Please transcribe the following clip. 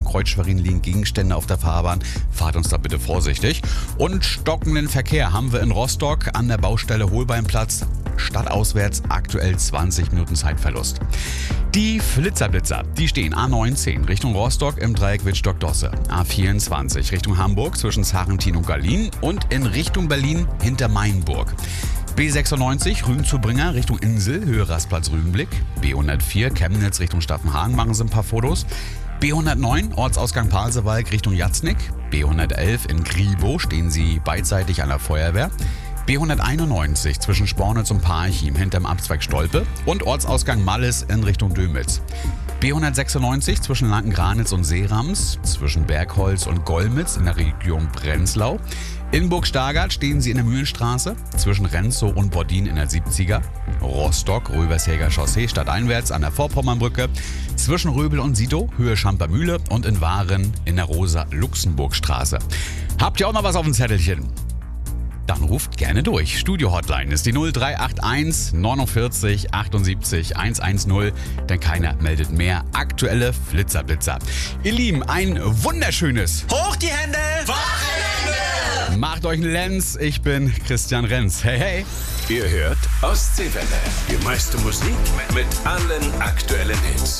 Kreuzschwerin liegen Gegenstände auf der Fahrbahn. Fahrt uns da bitte vorsichtig. Und stockenden Verkehr haben wir in Rostock an der Baustelle Holbeinplatz. Stadtauswärts aktuell 20 Minuten Zeitverlust. Die Flitzerblitzer, die stehen A19 Richtung Rostock im Dreieck Wittstock-Dosse, A24 Richtung Hamburg zwischen Sarrentin und Gallien und in Richtung Berlin hinter Mainburg. B96 Rügen zu Bringer Richtung Insel, Höhe Rastplatz Rügenblick. B104 Chemnitz Richtung Staffenhagen, machen Sie ein paar Fotos. B109 Ortsausgang Pasewalk Richtung Jatznick. B111 in Gribo stehen Sie beidseitig an der Feuerwehr. B191 zwischen Spornitz und Parchim hinterm Abzweig Stolpe und Ortsausgang Malles in Richtung Dömitz. B196 zwischen Lanken-Granitz und Seerams, zwischen Bergholz und Golmitz in der Region Prenzlau. In Burg-Stargard stehen Sie in der Mühlenstraße, zwischen Renzow und Bordin in der 70er. Rostock, Rövershäger Chaussee stadteinwärts an der Vorpommernbrücke. Zwischen Röbel und Sidow, Höhe Schampermühle und in Waren in der Rosa-Luxemburg-Straße. Habt ihr auch noch was auf dem Zettelchen? Dann ruft gerne durch. Studio-Hotline ist die 0381 49 78 110, denn keiner meldet mehr aktuelle Flitzerblitzer. Ihr Lieben, ein wunderschönes Hoch die Hände! Wochenende! Macht euch einen Lenz, ich bin Christian Renz. Hey, hey! Ihr hört Ostseewelle. Die meiste Musik mit allen aktuellen Hits.